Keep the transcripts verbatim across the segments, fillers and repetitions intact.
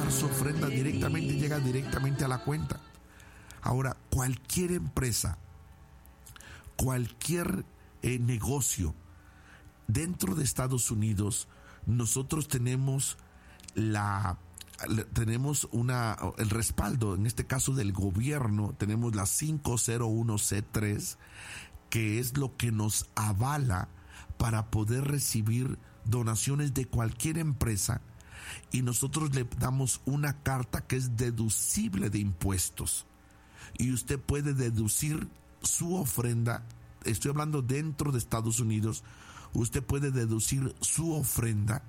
toda su ofrenda directamente, llega directamente a la cuenta. Ahora, cualquier empresa, cualquier eh, negocio dentro de Estados Unidos, nosotros tenemos la tenemos una el respaldo, en este caso del gobierno, tenemos la cinco cero uno C tres, que es lo que nos avala para poder recibir donaciones de cualquier empresa, y nosotros le damos una carta que es deducible de impuestos, y usted puede deducir su ofrenda. Estoy hablando dentro de Estados Unidos. Usted puede deducir su ofrenda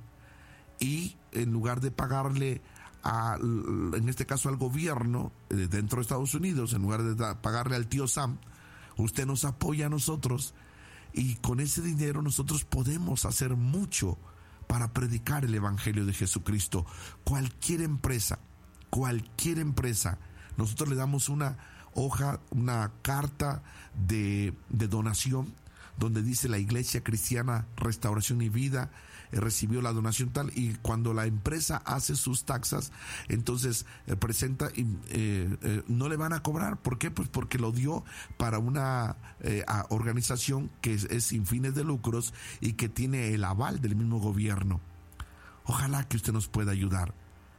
y en lugar de pagarle a, en este caso al gobierno dentro de Estados Unidos, en lugar de pagarle al tío Sam, usted nos apoya a nosotros, y con ese dinero nosotros podemos hacer mucho para predicar el evangelio de Jesucristo. Cualquier empresa, cualquier empresa, nosotros le damos una hoja, una carta de, de donación, donde dice la Iglesia Cristiana Restauración y Vida eh, recibió la donación tal, y cuando la empresa hace sus taxas, entonces eh, presenta y eh, eh, no le van a cobrar. ¿Por qué? Pues porque lo dio para una eh, organización que es, es sin fines de lucros y que tiene el aval del mismo gobierno. Ojalá que usted nos pueda ayudar.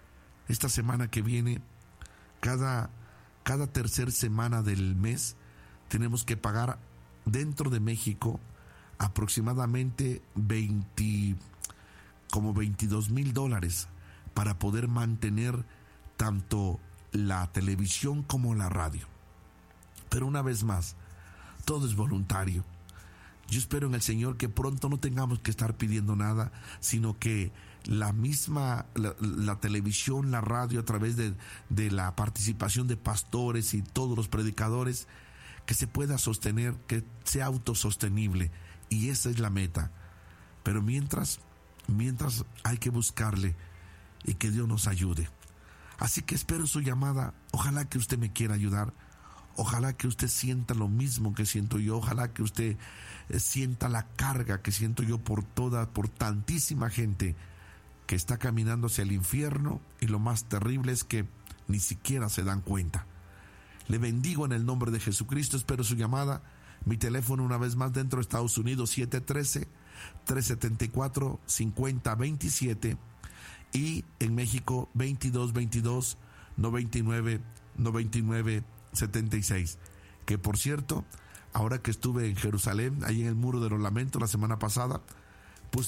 Esta semana que viene, cada, cada tercer semana del mes, tenemos que pagar dentro de México aproximadamente veinte, como veintidós mil dólares para poder mantener tanto la televisión como la radio. Pero una vez más, todo es voluntario. Yo espero en el Señor que pronto no tengamos que estar pidiendo nada, sino que la misma, la, la televisión, la radio, a través de, de la participación de pastores y todos los predicadores, que se pueda sostener, que sea autosostenible, y esa es la meta. Pero mientras, mientras hay que buscarle y que Dios nos ayude. Así que espero su llamada. Ojalá que usted me quiera ayudar. Ojalá que usted sienta lo mismo que siento yo. Ojalá que usted sienta la carga que siento yo por toda, por tantísima gente que está caminando hacia el infierno, y lo más terrible es que ni siquiera se dan cuenta. Le bendigo en el nombre de Jesucristo. Espero su llamada. Mi teléfono, una vez más, dentro de Estados Unidos, siete uno tres, tres siete cuatro, cinco cero dos siete, y en México veintidós veintidós, noventa y nueve, noventa y nueve, setenta y seis. Que por cierto, ahora que estuve en Jerusalén, ahí en el Muro de los Lamentos la semana pasada,